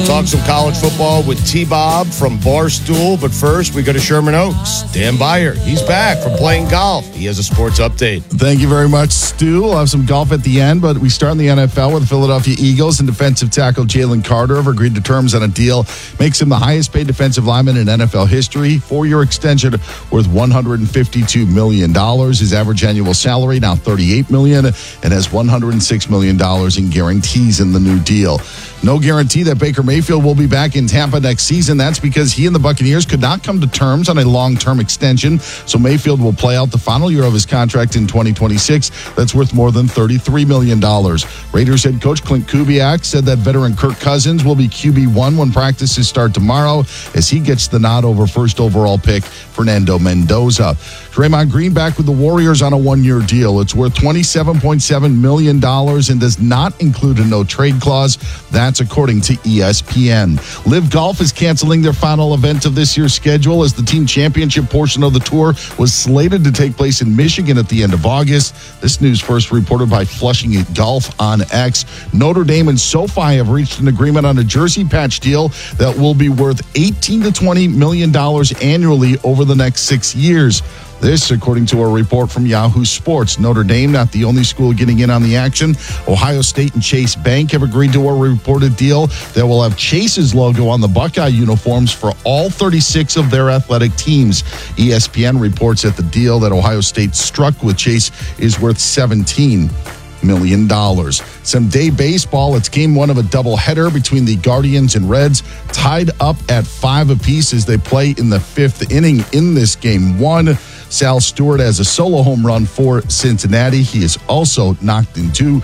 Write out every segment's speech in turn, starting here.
Talk some college football with T-Bob from Barstool. But first, we go to Sherman Oaks. Dan Byer, he's back from playing golf. He has a sports update. Thank you very much, Stu. We'll have some golf at the end, but we start in the NFL with the Philadelphia Eagles and defensive tackle Jalen Carter have agreed to terms on a deal. Makes him the highest paid defensive lineman in NFL history. 4-year extension worth $152 million. His average annual salary now $38 million and has $106 million in guarantees in the new deal. No guarantee that Baker Mayfield will be back in Tampa next season. That's because he and the Buccaneers could not come to terms on a long-term extension. So Mayfield will play out the final year of his contract in 2026. That's worth more than $33 million. Raiders head coach Clint Kubiak said that veteran Kirk Cousins will be QB1 when practices start tomorrow as he gets the nod over first overall pick Fernando Mendoza. Draymond Green back with the Warriors on a 1-year deal. It's worth $27.7 million and does not include a no-trade clause. That's according to ESPN. Live Golf is canceling their final event of this year's schedule as the team championship portion of the tour was slated to take place in Michigan at the end of August. This news first reported by Flushing It Golf on X. Notre Dame and SoFi have reached an agreement on a jersey patch deal that will be worth $18 to $20 million annually over the next 6 years. This, according to a report from Yahoo Sports. Notre Dame, not the only school getting in on the action. Ohio State and Chase Bank have agreed to a reported deal that will have Chase's logo on the Buckeye uniforms for all 36 of their athletic teams. ESPN reports that the deal that Ohio State struck with Chase is worth $17 million. Some day baseball. It's game 1 of a doubleheader between the Guardians and Reds, tied up at 5 apiece as they play in the 5th inning in this game 1. Sal Stewart has a solo home run for Cincinnati. He is also knocked in 2.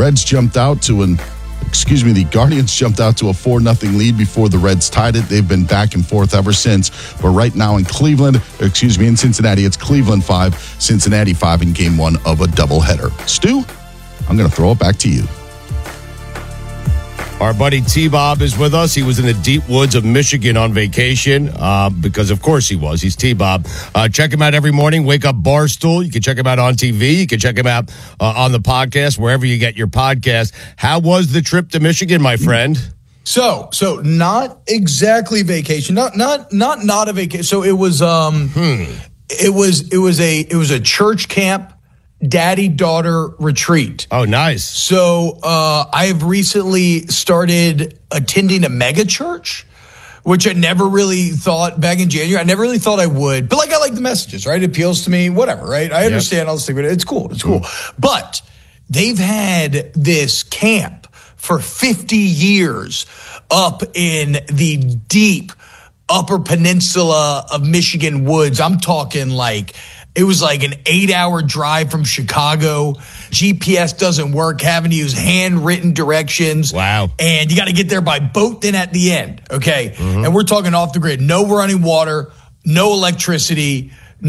The Guardians jumped out to a 4-0 lead before the Reds tied it. They've been back and forth ever since. But right now in Cincinnati, it's Cleveland 5, Cincinnati 5 in game 1 of a doubleheader. Stu, I'm going to throw it back to you. Our buddy T-Bob is with us. He was in the deep woods of Michigan on vacation because, of course, he was. He's T-Bob. Check him out every morning. Wake Up Barstool. You can check him out on TV. You can check him out on the podcast, wherever you get your podcast. How was the trip to Michigan, my friend? So not exactly vacation. Not a vacation. So it was it was a church camp, daddy-daughter retreat. Oh, nice. So I have recently started attending a mega church, which I never really thought back in January. I never really thought I would. But I like the messages, right? It appeals to me, whatever, right? I understand all this thing, but it's cool. It's cool. But they've had this camp for 50 years up in the deep Upper Peninsula of Michigan woods. I'm talking it was like an 8-hour drive from Chicago. GPS doesn't work, having to use handwritten directions. Wow. And you got to get there by boat then at the end, okay? Mm-hmm. And we're talking off the grid. No running water, no electricity,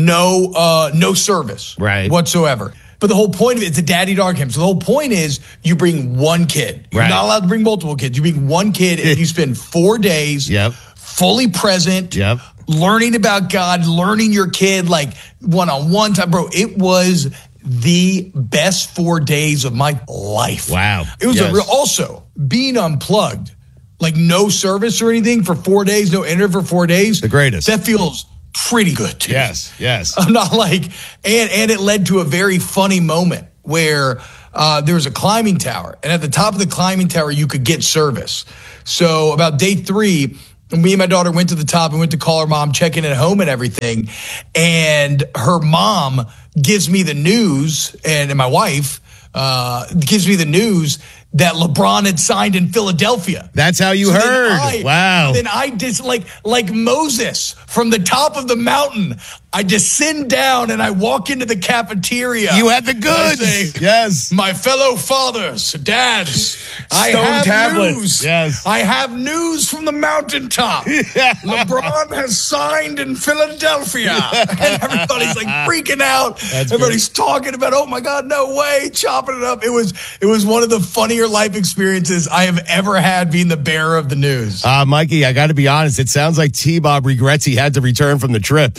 no service whatsoever. But the whole point of it, it's a daddy-daughter camp. So the whole point is you bring one kid. You're not allowed to bring multiple kids. You bring one kid and you spend 4 days fully present, learning about God, learning your kid one-on-one time. Bro, it was the best 4 days of my life. Wow. It was also being unplugged, no service or anything for 4 days, no internet for 4 days. The greatest. That feels pretty good too. Yes. I'm not and it led to a very funny moment where there was a climbing tower, and at the top of the climbing tower you could get service. So about day 3, me and my daughter went to the top and went to call her mom, checking at home and everything. And her mom gives me the news, and my wife gives me the news that LeBron had signed in Philadelphia. That's how you heard. Wow. Then I just, like Moses from the top of the mountain, I descend down and I walk into the cafeteria. You had the goods. Say, yes. My fellow fathers, dads, I have tablets. news. Yes. I have news from the mountaintop. LeBron has signed in Philadelphia. And everybody's freaking out. Everybody's talking about, oh my God, no way, chopping it up. It was one of the funnier life experiences I have ever had being the bearer of the news. Mikey, I got to be honest. It sounds like T-Bob regrets he had to return from the trip.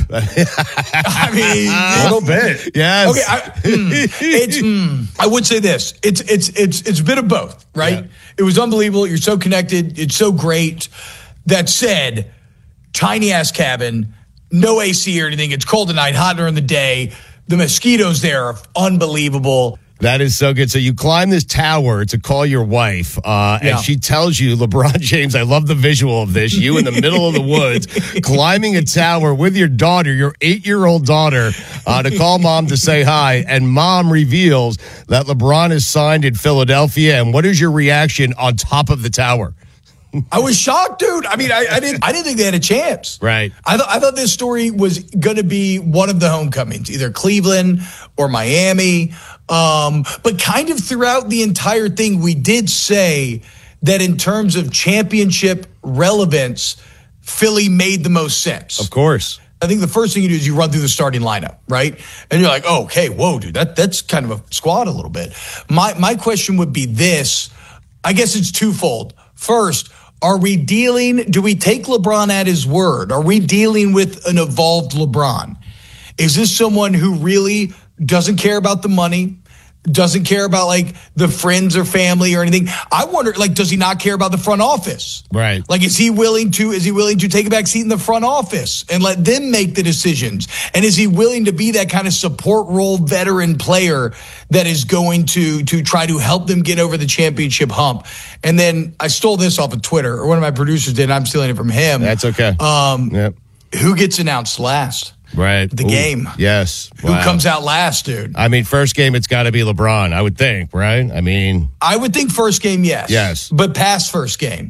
I mean, a little bit. Yes. Okay. I would say this. It's a bit of both, right? It was unbelievable. You're so connected. It's so great. That said, tiny ass cabin, no AC or anything. It's cold at night, hot during the day. The mosquitoes there are unbelievable. That is so good. So you climb this tower to call your wife, and she tells you, LeBron James, I love the visual of this, you in the middle of the woods, climbing a tower with your daughter, your 8-year-old daughter, to call mom to say hi, and mom reveals that LeBron is signed in Philadelphia. And what is your reaction on top of the tower? I was shocked, dude. I mean, I didn't think they had a chance. Right. I thought this story was going to be one of the homecomings, either Cleveland or Miami. But kind of throughout the entire thing, we did say that in terms of championship relevance, Philly made the most sense. Of course. I think the first thing you do is you run through the starting lineup, right? And you're like, oh, okay, whoa, dude, that's kind of a squad a little bit. My question would be this. I guess it's twofold. First, do we take LeBron at his word? Are we dealing with an evolved LeBron? Is this someone who really doesn't care about the money, doesn't care about like the friends or family or anything? I wonder, like, does he not care about the front office? Right. Like, is he willing to take a back seat in the front office and let them make the decisions? And is he willing to be that kind of support role veteran player that is going to try to help them get over the championship hump? And then I stole this off of Twitter, or one of my producers did, and I'm stealing it from him. That's okay. Yep. Who gets announced last? Right. The game. Yes. Who comes out last, dude? I mean, first game, it's got to be LeBron, I would think, right? I mean. I would think first game, yes. Yes. But past first game.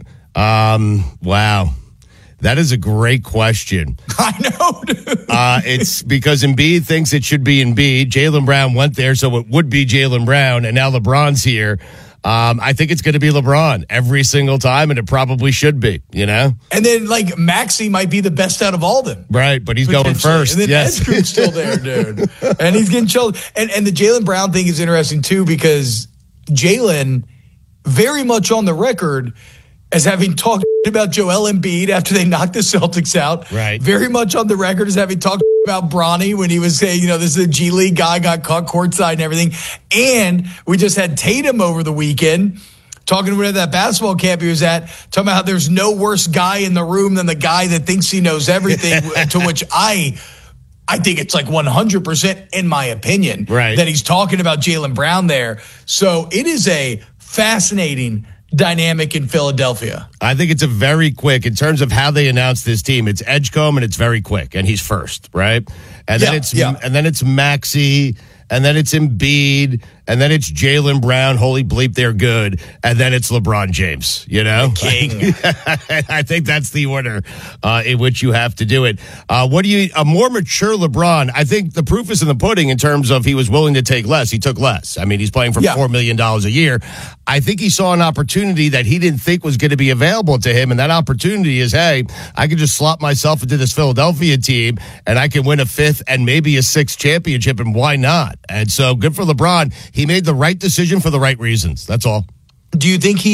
Wow. That is a great question. I know, dude. It's because Embiid thinks it should be Embiid. Jaylen Brown went there, so it would be Jaylen Brown, and now LeBron's here. I think it's going to be LeBron every single time, and it probably should be, you know? And then, like, Maxey might be the best out of all of them. Right, but he's going first. And then Edstrom's still there, dude. And he's getting chilled. And the Jaylen Brown thing is interesting, too, because Jaylen, very much on the record, as having talked about Joel Embiid after they knocked the Celtics out. Right. Very much on the record as having talked about Bronny when he was saying, this is a G League guy, got caught courtside and everything. And we just had Tatum over the weekend talking about that basketball camp he was at, talking about how there's no worse guy in the room than the guy that thinks he knows everything, to which I think it's like 100% in my opinion that he's talking about Jaylen Brown there. So it is a fascinating dynamic in Philadelphia. I think it's a very quick, in terms of how they announce this team, it's Edgecombe and it's very quick, and he's first, right? And then it's Maxey, and then it's Embiid, and then it's Jaylen Brown. Holy bleep, they're good. And then it's LeBron James, you know? The king. I think that's the order in which you have to do it. A more mature LeBron, I think the proof is in the pudding in terms of he was willing to take less. He took less. I mean, he's playing for $4 million a year. I think he saw an opportunity that he didn't think was going to be available to him. And that opportunity is, hey, I could just slot myself into this Philadelphia team and I can win a 5th and maybe a 6th championship. And why not? And so good for LeBron. He made the right decision for the right reasons. That's all. Do you think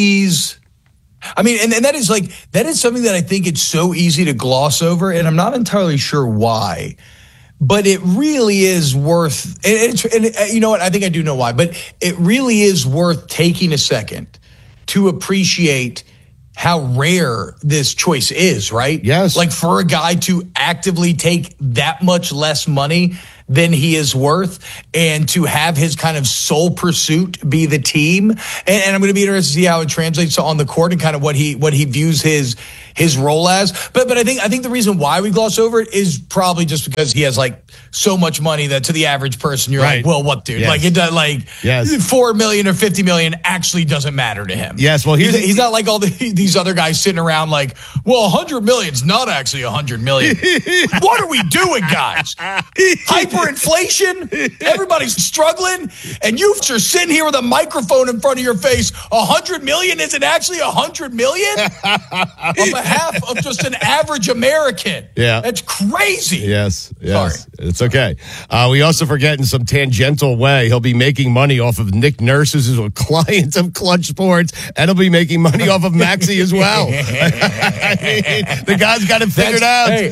and that is something that I think it's so easy to gloss over, and I'm not entirely sure why, but it really is worth, and you know what, I think I do know why, but it really is worth taking a second to appreciate how rare this choice is, right? Yes. Like, for a guy to actively take that much less money than he is worth, and to have his kind of sole pursuit be the team. And I'm going to be interested to see how it translates on the court and kind of what he views his role as. But I think the reason why we gloss over it is probably just because he has like so much money that to the average person, you're like, well, what, dude? Yes. Like, it does, like, $4 million or $50 million actually doesn't matter to him. Yes. Well, he's not like all these other guys sitting around like, well, $100 million's not actually $100 million. What are we doing, guys? Hyperinflation? Everybody's struggling, and you are sitting here with a microphone in front of your face. $100 million isn't actually $100 million on behalf of just an average American. Yeah, that's crazy. Yes. Sorry. It's okay. We also forget in some tangential way, he'll be making money off of Nick Nurse, who's a client of Clutch Sports, and he'll be making money off of Maxey as well. I mean, the guy's got it figured out. Hey,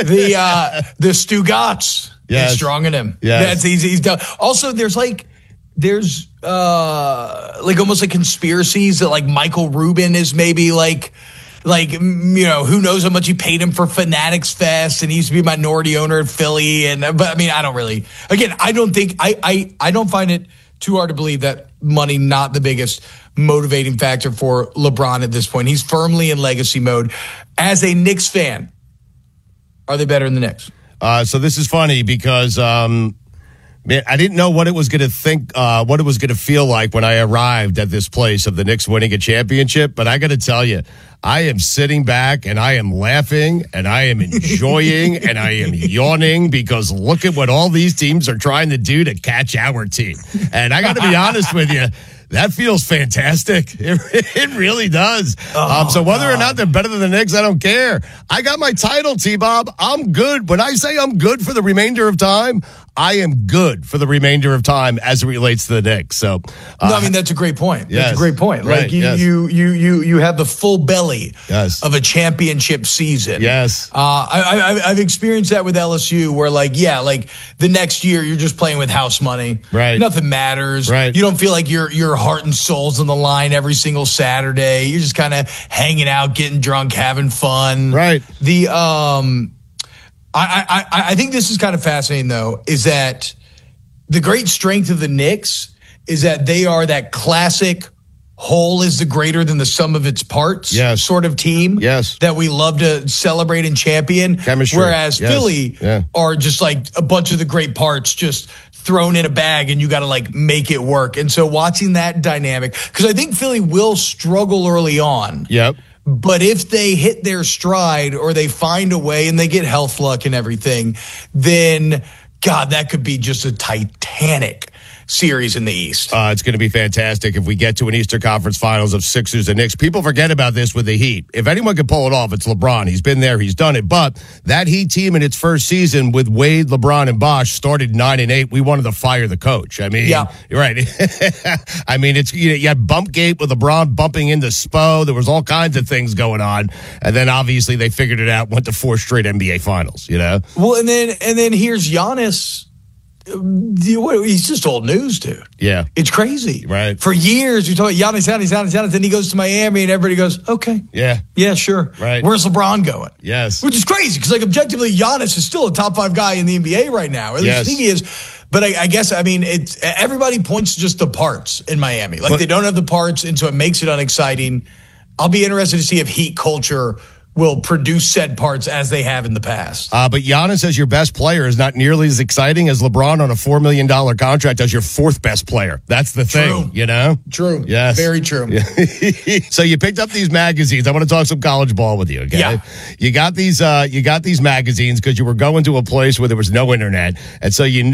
the Stugotz is strong in him. Yes. He's done. Also, there's like there's like almost like conspiracies that like Michael Rubin is maybe like who knows how much he paid him for Fanatics Fest, and he used to be a minority owner at Philly. But I mean, I don't really. Again, I don't think I don't find it too hard to believe that money not the biggest motivating factor for LeBron at this point. He's firmly in legacy mode. As a Knicks fan, are they better than the Knicks? So this is funny because man, I didn't know what it was going to what it was going to feel like when I arrived at this place of the Knicks winning a championship. But I got to tell you, I am sitting back and I am laughing and I am enjoying and I am yawning because look at what all these teams are trying to do to catch our team. And I got to be honest with you. That feels fantastic. It really does. So whether or not they're better than the Knicks, I don't care. I got my title, T-Bob. I'm good. When I say I'm good for the remainder of time, I am good for the remainder of time as it relates to the Knicks. So, no, I mean, that's a great point. Yes. That's a great point. Right, like yes. you have the full belly Yes. of a championship season. Yes. I've experienced that with LSU where like the next year you're just playing with house money. Right. Nothing matters. Right. You don't feel like your heart and soul's on the line every single Saturday. You're just kind of hanging out, getting drunk, having fun. Right. I think this is kind of fascinating, though, is that the great strength of the Knicks is that they are that classic whole is the greater than the sum of its parts sort of team that we love to celebrate and champion. Chemistry. Whereas Philly are just like a bunch of the great parts just thrown in a bag and you got to like make it work. And so watching that dynamic, because I think Philly will struggle early on. Yep. But if they hit their stride or they find a way and they get health luck and everything, then, God, that could be just a titanic series in the East. It's going to be fantastic if we get to an Eastern Conference Finals of Sixers and Knicks. People forget about this with the Heat. If anyone can pull it off, it's LeBron. He's been there. He's done it. But that Heat team in its first season with Wade, LeBron, and Bosh started 9-8. We wanted to fire the coach. I mean, you're right. I mean, you had Bumpgate with LeBron bumping into Spo. There was all kinds of things going on. And then obviously they figured it out, went to 4 straight NBA Finals, you know? Well, and then here's Giannis. He's just old news, dude. Yeah. It's crazy. Right. For years, you talk Giannis. Then he goes to Miami and everybody goes, okay. Yeah, sure. Right. Where's LeBron going? Yes. Which is crazy because, like, objectively, Giannis is still a top 5 guy in the NBA right now. At least I think he is. But I guess, I mean, everybody points to just the parts in Miami. Like, they don't have the parts, and so it makes it unexciting. I'll be interested to see if Heat culture will produce said parts as they have in the past. But Giannis as your best player is not nearly as exciting as LeBron on a $4 million contract as your 4th best player. That's the thing, you know? True. Yes. Very true. So you picked up these magazines. I want to talk some college ball with you, okay? Yeah. You got these magazines because you were going to a place where there was no internet. And so you knew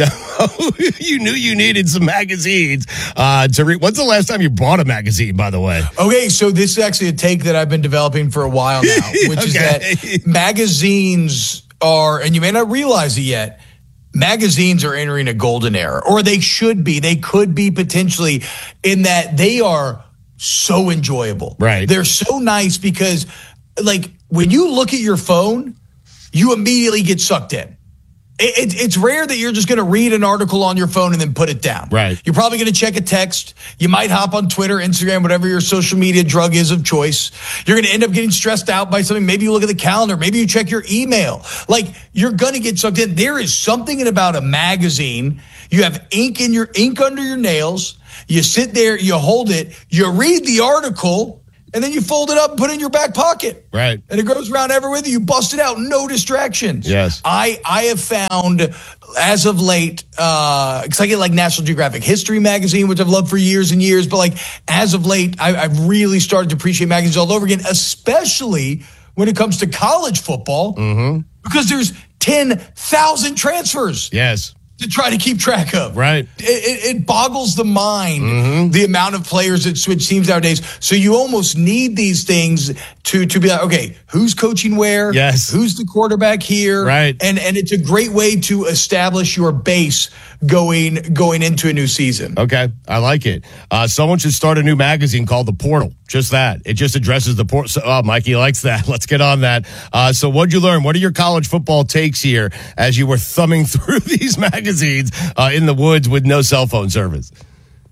you needed some magazines to read. When's the last time you bought a magazine, by the way? Okay, so this is actually a take that I've been developing for a while now. Which is that magazines are, and you may not realize it yet, magazines are entering a golden era, or they should be. They could be potentially, in that they are so enjoyable. Right. They're so nice because, like, when you look at your phone, you immediately get sucked in. It's rare that you're just going to read an article on your phone and then put it down. Right. You're probably going to check a text. You might hop on Twitter, Instagram, whatever your social media drug is of choice. You're going to end up getting stressed out by something. Maybe you look at the calendar. Maybe you check your email. Like, you're going to get sucked in. There is something about a magazine. You have ink under your nails. You sit there, you hold it, you read the article, and then you fold it up and put it in your back pocket. Right. And it goes around everywhere with you. You bust it out, no distractions. Yes. I have found, as of late, because I get like National Geographic History magazine, which I've loved for years and years, but like as of late, I've really started to appreciate magazines all over again, especially when it comes to college football, because there's 10,000 transfers. Yes. To try to keep track of. Right. It boggles the mind, the amount of players that switch teams nowadays. So you almost need these things to be like, okay, who's coaching where? Yes. Who's the quarterback here? Right. And it's a great way to establish your base going into a new season. Okay. I like it. Someone should start a new magazine called The Portal. Just that. It just addresses the portal. So, oh, Mikey likes that. Let's get on that. So what'd you learn? What are your college football takes here as you were thumbing through these magazines in the woods with no cell phone service?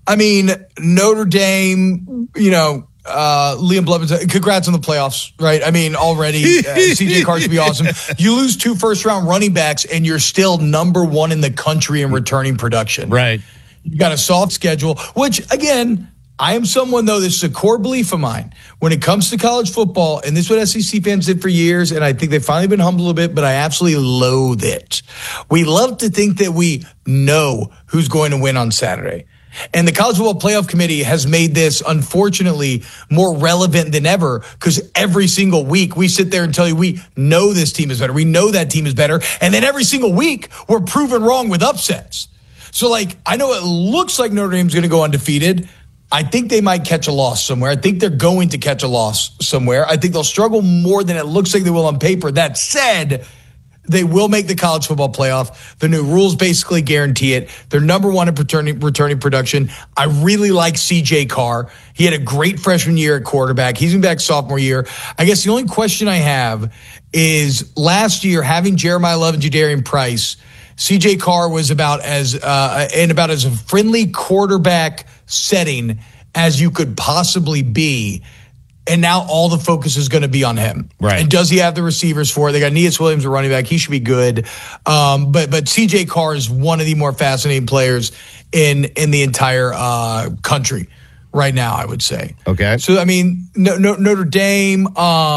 I mean, Notre Dame, Liam Blevins, congrats on the playoffs, right? I mean, already, CJ Carr should be awesome. You lose 2 first-round running backs, and you're still number 1 in the country in returning production. Right. You got a soft schedule, which, again, I am someone, though, this is a core belief of mine. When it comes to college football, and this is what SEC fans did for years, and I think they've finally been humbled a bit, but I absolutely loathe it. We love to think that we know who's going to win on Saturday. And the College Football Playoff Committee has made this, unfortunately, more relevant than ever because every single week we sit there and tell you we know this team is better. We know that team is better. And then every single week we're proven wrong with upsets. So, I know it looks like Notre Dame's going to go undefeated. I think they might catch a loss somewhere. I think they're going to catch a loss somewhere. I think they'll struggle more than it looks like they will on paper. That said, they will make the college football playoff. The new rules basically guarantee it. They're number 1 in returning production. I really like CJ Carr. He had a great freshman year at quarterback. He's been back sophomore year. I guess the only question I have is last year having Jeremiah Love and Jadarian Price, CJ Carr was about as a friendly quarterback setting as you could possibly be. And now all the focus is going to be on him. Right. And does he have the receivers for it? They got Neas Williams, a running back. He should be good. But CJ Carr is one of the more fascinating players in the entire country right now, I would say. Okay. So, I mean, Notre Dame,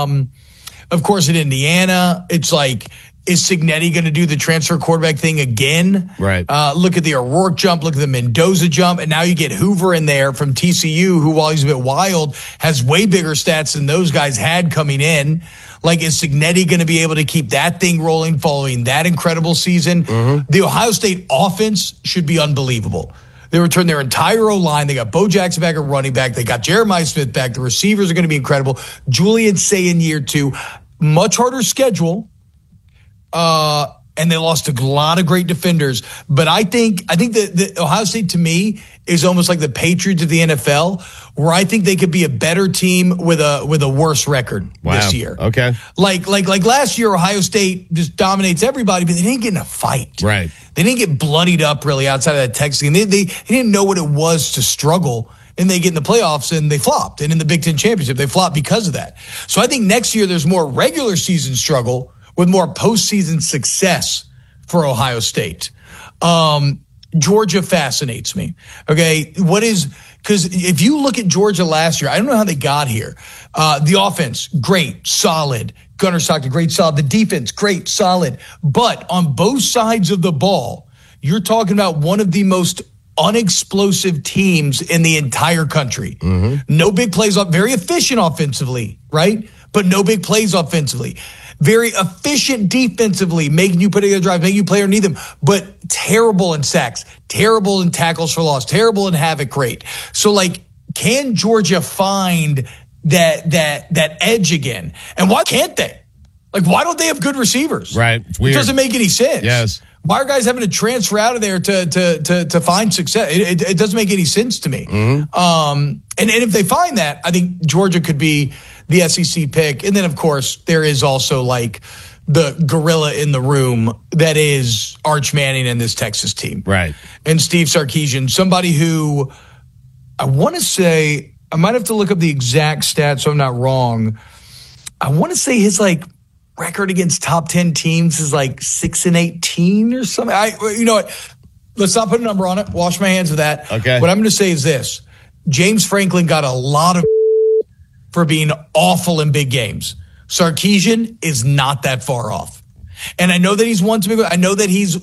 of course, in Indiana, it's is Cignetti going to do the transfer quarterback thing again? Right. Look at the O'Rourke jump. Look at the Mendoza jump. And now you get Hoover in there from TCU, who, while he's a bit wild, has way bigger stats than those guys had coming in. Is Cignetti going to be able to keep that thing rolling following that incredible season? Mm-hmm. The Ohio State offense should be unbelievable. They returned their entire O-line. They got Bo Jackson back at running back. They got Jeremiah Smith back. The receivers are going to be incredible. Julian Say in year 2. Much harder schedule. And they lost a lot of great defenders. But I think that Ohio State, to me, is almost like the Patriots of the NFL, where I think they could be a better team with a worse record this year. Okay. Like last year, Ohio State just dominates everybody, but they didn't get in a fight. Right. They didn't get bloodied up really outside of that Texas game. They didn't know what it was to struggle. And they get in the playoffs and they flopped. And in the Big Ten Championship, they flopped because of that. So I think next year there's more regular season struggle with more postseason success for Ohio State. Georgia fascinates me. Okay, because if you look at Georgia last year, I don't know how they got here. The offense, great, solid. Gunnar Stockton, great, solid. The defense, great, solid. But on both sides of the ball, you're talking about one of the most unexplosive teams in the entire country. Mm-hmm. No big plays, very efficient offensively, right? But no big plays offensively. Very efficient defensively, making you put together drives, making you play underneath them, but terrible in sacks, terrible in tackles for loss, terrible in havoc rate. So, can Georgia find that edge again? And why can't they? Why don't they have good receivers? Right. It's weird. It doesn't make any sense. Yes. Why are guys having to transfer out of there to find success? It doesn't make any sense to me. Mm-hmm. And if they find that, I think Georgia could be the SEC pick. And then, of course, there is also the gorilla in the room that is Arch Manning and this Texas team. Right. And Steve Sarkisian, somebody who I want to say, I might have to look up the exact stats so I'm not wrong. I want to say his record against top 10 teams is 6-18 or something. You know what? Let's not put a number on it. Wash my hands of that. Okay. What I'm going to say is this. James Franklin got a lot of for being awful in big games. Sarkisian is not that far off. And I know that he's won some big, I know that he's